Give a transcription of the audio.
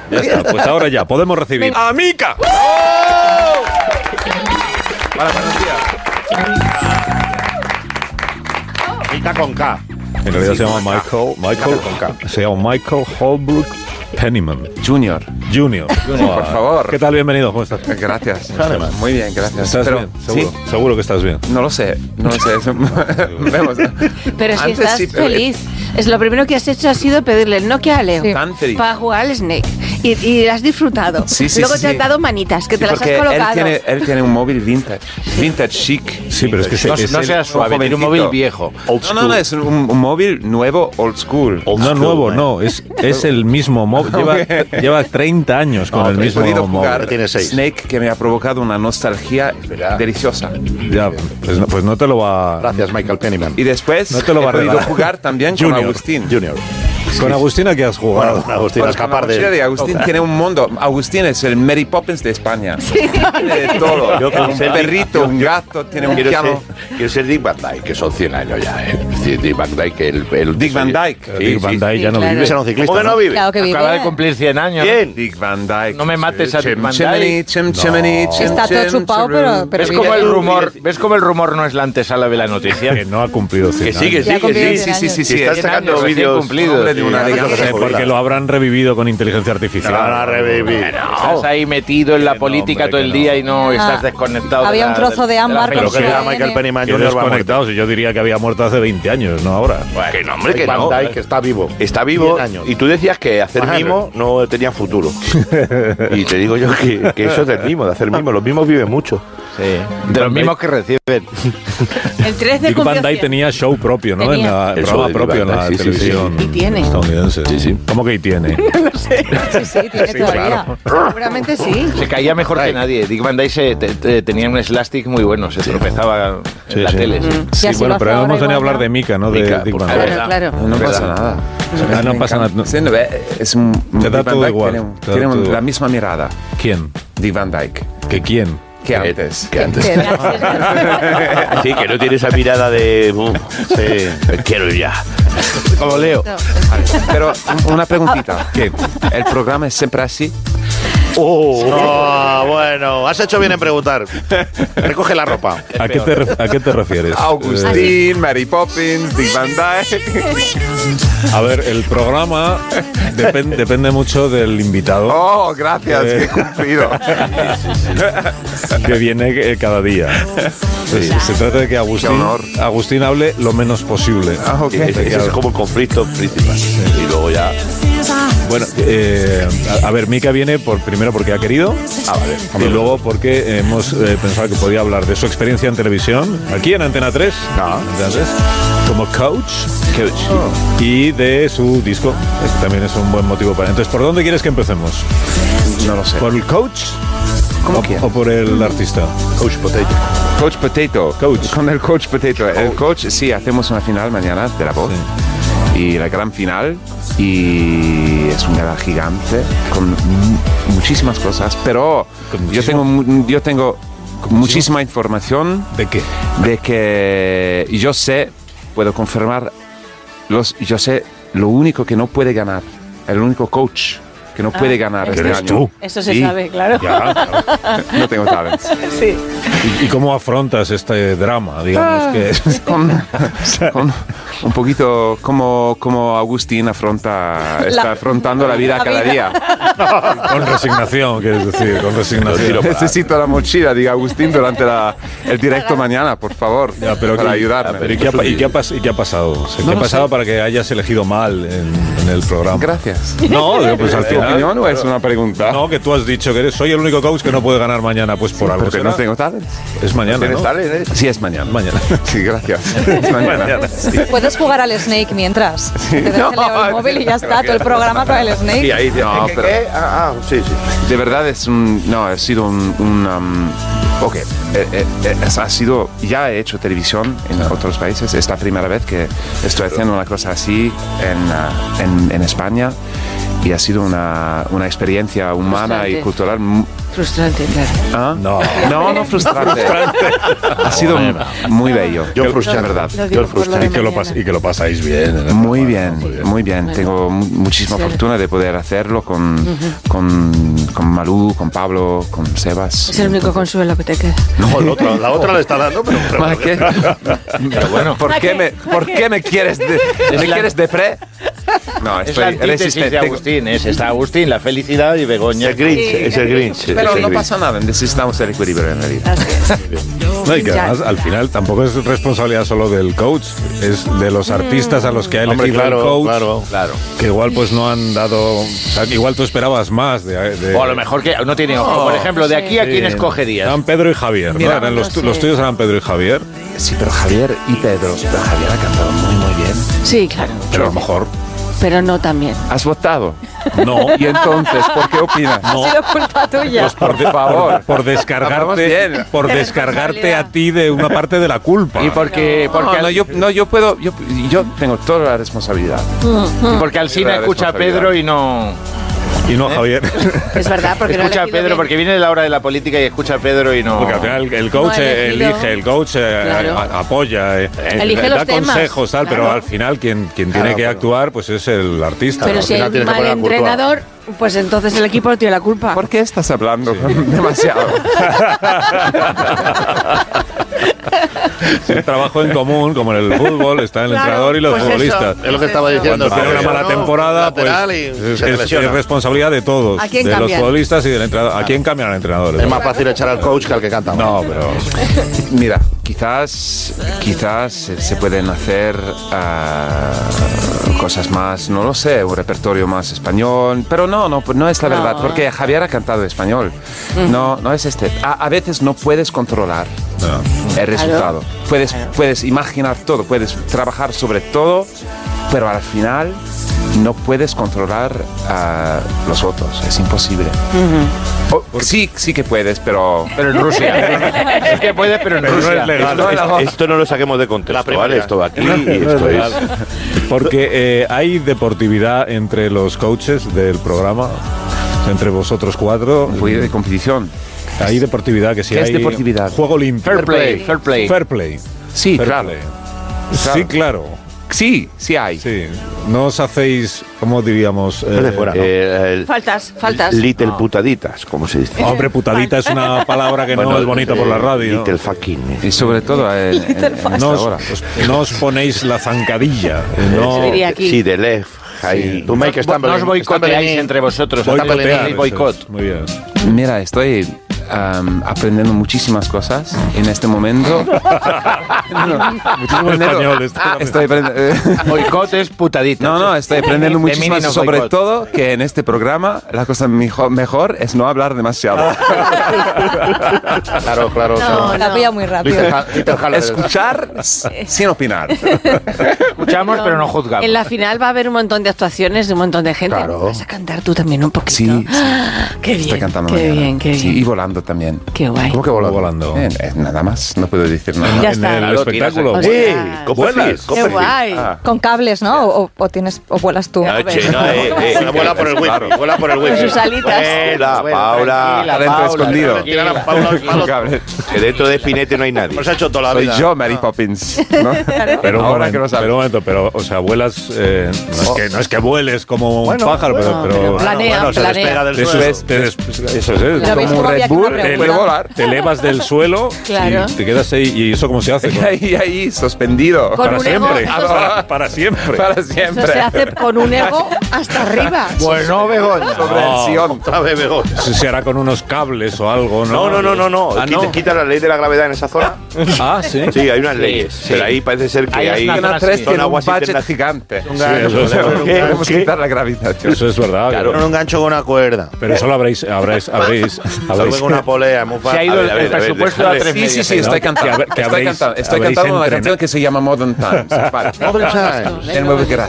Ya está, pues ahora ya, podemos recibir a Mika. Hola, buenos días. Mika con K. En realidad se llama Michael Holbrook Penniman Junior, por favor. ¿Qué tal? Bienvenido, ¿cómo estás? Gracias. Muy bien, gracias. ¿Estás bien? ¿Seguro? ¿Sí? Seguro que estás bien. No lo sé. Vemos. Pero si Antes estás sí, pero- feliz. Es lo primero que has hecho ha sido pedirle el Nokia a Leo Tan feliz. para jugar al Snake. Y has disfrutado. Sí, Luego sí, te sí. han dado manitas, que te las has Porque colocado. él tiene un móvil vintage chic. Sí, pero es que No es seas suave, tiene un móvil viejo. No, es un móvil nuevo, old school. no nuevo, no, es el mismo móvil. Lleva 30 años con el He mismo podido móvil. jugar Tiene 6. Snake, que me ha provocado una nostalgia deliciosa. Ya, pues no te lo va. Gracias, Michael Pennyman. Y después No te lo va he a podido regalar. jugar también con Junior. Agustín. Junior. Con Agustina, ¿qué has jugado? Bueno, Agustín, Con escapar la mochila de de... Agustín tiene un mundo. Agustín es el Mary Poppins de España. Tiene de todo. Yo quiero un ser perrito, un gato, tiene un piano. Quiero ser Dick Van Dyke, que son 100 años ya, ¿eh? Es decir, Dick Van Dyke, el Dick Van Dyke. Dick Van Dyke ya no claro. vive. Ese era un ciclista. ¿Cómo que no vive? Claro que vive. Acaba de cumplir 100 años. ¿Quién? Dick Van Dyke. No me mates a Dick Van Chimney, Dyke. Está todo chupado, pero ¿Ves vive. cómo el rumor, ¿ves cómo el rumor no es la antesala de la noticia? Que no ha cumplido 100 Que sí, que años. sí, Ya ha cumplido que 100 sí. años. Sí, Están Cien sacando años, recién vídeos. cumplido. Hombre de una Sí, elegancia. Porque lo habrán revivido con inteligencia artificial. Van a revivir. Estás ahí metido en la política hombre, todo el que no. día y no estás desconectado. Había un trozo de ámbar Pero con que su era ADN. Michael Pennyman Que Junior va muerto. desconectados. Yo diría que había muerto hace 20 años, no ahora. Que no, hombre, que Van no. Dyke Que está vivo. Está vivo 100 años. y tú decías que hacer Ajá, mimo no tenía futuro. Y te digo yo que eso es del mimo, de hacer mimo. Los mimos viven mucho. De los mismos que reciben. El 13 Dick cumplió Van Dyke 100. tenía show propio, ¿no? Tenía. En la, El show programa de propio Dick en Van la Dyke, sí, televisión sí. Y tiene. estadounidense. Sí, sí. ¿Cómo que y tiene? Sí, tiene todavía. Seguramente sí. Se caía mejor que nadie. Dick Van Dyke tenía un slapstick muy bueno. Se tropezaba en la tele. sí. Sí, Ya se bueno, lo pero hace hemos ahora venido a igual, hablar ¿no? de Mika, no Mika, de Dick por Van favor. Dyke. Claro. No pasa nada. No pasa nada. Sí, no, es un Te da Dick Van todo Dyke igual, tiene, te da tiene todo igual. la misma mirada. ¿Quién? Dick Van Dyke. ¿Que quién? Que antes. Que antes. Que- Sí, que no tiene esa mirada de... sí, quiero ir ya. Como Leo. Pero una preguntita. ¿Qué? ¿El programa es siempre así? Oh, bueno, has hecho bien en preguntar. Recoge la ropa. ¿A qué te refieres? Agustín, Mary Poppins, Dick Van Dyke. A ver, el programa depende mucho del invitado Oh, gracias, que he cumplido. que viene cada día. Se trata de que honor. Agustín hable lo menos posible. Ah, ok. Ese es como el conflicto principal. Y luego ya... Bueno, a ver, Mika viene primero porque ha querido y luego porque hemos pensado que podía hablar de su experiencia en televisión, aquí en Antena 3, Antena 3, como coach y de su disco. Este también es un buen motivo para... Entonces, ¿por dónde quieres que empecemos? No lo sé. ¿Por el coach ¿Cómo quieres? o por el artista? Coach Potato. Coach Potato. Con el Coach Potato. El coach, sí, hacemos una final mañana de La Voz. Y la gran final. Y es un gala gigante con muchísimas cosas. Pero yo tengo muchísima información. ¿De qué? De que yo sé, puedo confirmar, yo sé lo único que no puede ganar. El único coach que no puede ganar este eres año. tú. Eso se Sí. sabe, claro. Ya, claro. No tengo talent. Sí. ¿Y cómo afrontas este drama? Digamos que Con un poquito como Agustín está afrontando la vida cada día. con resignación, quieres decir, con resignación. Necesito la mochila, diga Agustín, durante el directo mañana, por favor, Ya, pero para ¿qué- ayudarme. pero ¿y qué ha pasado? O sea, ¿qué No ha lo pasado sé. para que hayas elegido mal en el programa? Gracias. No, pues al ¿Tu final... opinión o es una pregunta? No, que tú has dicho que soy el único coach que no puede ganar mañana, pues por algo Porque será. no tengo talent. Es mañana, ¿Tienes ¿no? talent, eh? Sí, es mañana. Mañana. Sí, gracias. Es mañana. Puedes jugar al Snake mientras. Te dejas el móvil y ya está, todo el programa con el Snake. Y ahí... No, ¿Qué, pero- qué? Sí, sí. De verdad ha sido ok, ya he hecho televisión en otros países. Es la primera vez que estoy haciendo una cosa así en España y ha sido una experiencia humana y Frustrante. cultural Frustrante, claro. ¿Ah? No frustrante. Ha sido muy bello. Yo frustrante, verdad. Lo frustrante. Y que lo pasáis bien. en el Muy programa, bien, muy bien. Tengo muchísima fortuna de poder hacerlo con Malú, con Pablo, con Sebas. Es el único consuelo que te queda. No, la otra le está dando, pero Bueno, ¿por qué me quieres depre? No, Es la antítesis de Agustín. Está Agustín, la felicidad, y Begoña. es el Grinch. Pero no pasa nada, necesitamos el equilibrio en realidad. No, y que además, al final tampoco es responsabilidad solo del coach, es de los artistas a los que ha elegido el coach. Claro. Que igual pues no han dado... O sea, que igual tú esperabas más de O a lo mejor que no tiene ojo. Por ejemplo, de aquí a quién escogerías. Eran Pedro y Javier, ¿no? Eran los tuyos eran Pedro y Javier. Sí, pero Javier y Pedro. Pero Javier ha cantado muy bien. Sí, claro. Pero a lo mejor Pero no también. ¿Has votado? no. Y entonces, ¿por qué opinas? Ha sido culpa tuya. Pues por favor. por Hablamos descargarte, bien. por descargarte a ti de una parte de la culpa. Y porque Yo tengo toda la responsabilidad. porque Alsina La escucha a Pedro y no... Y no Javier. Es verdad, porque no ha Escucha a elegido Pedro, bien. porque viene la hora de la política y escucha a Pedro y no... Porque al final el coach No ha elegido. elige, el coach Claro. apoya, Elige da los temas. consejos, tal, pero Claro. al final quien tiene que actuar pues es el artista. Pero ¿no? si al hay final un tienes que mal poner a Courtois. entrenador, pues entonces el equipo no tiene la culpa. ¿Por qué estás hablando demasiado? Es un trabajo en común, como en el fútbol, está el Claro, entrenador y los pues futbolistas. Es lo que estaba diciendo. Cuando tiene una mala temporada, pues es responsabilidad de todos, ¿A quién de los cambian? futbolistas y del entrenador. ¿A quién cambian al entrenador? Es más fácil echar al coach que al que canta. No, pero Mira, quizás se pueden hacer cosas más, no lo sé, un repertorio más español, pero no es la verdad, porque Javier ha cantado español. No es este. A veces no puedes controlar el resultado. Puedes imaginar todo, puedes trabajar sobre todo, pero al final no puedes controlar a los otros, es imposible. Sí que puedes, pero en Rusia. Es que puede, pero en no Rusia. es legal. Esto no lo saquemos de contexto, ¿vale? Esto va aquí y No esto es es... legal. Porque hay deportividad entre los coaches del programa, entre vosotros cuatro. un poquito de competición. Hay deportividad, que sí ¿Qué es hay deportividad? Juego limpio. Fair play. Fair play. Sí, Fair claro. play. Sí, claro. Sí hay. Sí. No os hacéis, ¿cómo diríamos? de fuera, ¿no? Faltas. Little putaditas, como se dice. Hombre, putadita es una palabra que no es bonita por la radio. Little fucking. Y sobre todo en esta hora. No os ponéis la zancadilla. No, Se diría aquí. Sí, de left. Ahí. No os boicoteáis entre vosotros. boicotear, Hacéis boicot. eso es, muy bien. Mira, estoy aprendiendo muchísimas cosas en este momento. Muchísimo español. Estoy aprendiendo. Boicot es putadita. No, estoy aprendiendo muchísimas, Femenino sobre boicot. todo que en este programa la cosa mejor es no hablar demasiado. Claro. La pilla muy rápido. Escuchar sin opinar. Escuchamos, pero no juzgamos. En la final va a haber un montón de actuaciones de un montón de gente. Claro. Vas a cantar tú también un poquito. Sí. Qué bien. Estoy cantando qué mañana. bien, qué bien. Sí, y volando también. Qué guay. ¿Cómo que Volando. Nada más, no puedo decir nada. Ya En está. el Claro, espectáculo. tienes- ¿Vuelas? Qué guay. Con cables, ¿no? O vuelas tú. Vuela por el wifi. Vuela por el wifi. Con sus alitas. Paula. Adentro escondido. Tranquila. Que dentro de Spinete no hay nadie. Nos ha hecho toda la Soy vida. yo, Mary Poppins. ¿no? Pero un Ahora momento, que lo sabes. pero un momento, pero, o sea, vuelas, no es que vueles como un pájaro, pero Planea, se despega del eso suelo. eso es. ¿Lo veis Como cómo había Red que Bull, correr? puede volar. Te elevas del suelo Claro. y te quedas ahí. ¿Y eso cómo se hace? Y ahí, suspendido. Con Para un ego, siempre. eso Para siempre. Para Eso siempre. se hace con un ego hasta arriba. Bueno, Begoña. Sobre el Sion. Otra vez, Begón. Eso se hará con unos cables o algo, ¿no? No. Ah, ¿no? Quita la ley de la gravedad en esa zona. Ah, sí. Sí, hay unas leyes. sí. Pero ahí parece ser que Ahí es hay... una Antena 3 Son tiene un aguas budget internas. gigante. Sí, eso es verdad. Podemos quitar la gravitación. Eso es verdad. Claro, pero- un gancho con una cuerda. Pero eso lo habréis Luego una polea muy fácil. Se ha ido el presupuesto a dejadle. 3 Sí, medias. estoy cantando. que Estoy habréis cantando una entrenado. canción que se llama Modern Times. Vale. Modern Times. El nuevo